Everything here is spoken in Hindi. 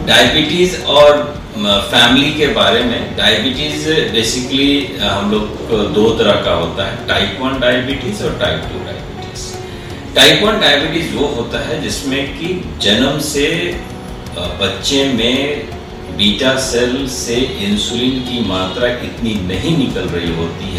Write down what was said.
डायबिटीज़ और फैमिली के बारे में, डायबिटीज़ बेसिकली हम लोग को दो तरह का होता है, टाइप 1 डायबिटीज़ और टाइप 2 डायबिटीज़। टाइप 1 डायबिटीज़ वो होता है जिसमें कि जन्म से बच्चे में बीटा सेल से इंसुलिन की मात्रा इतनी नहीं निकल रही होती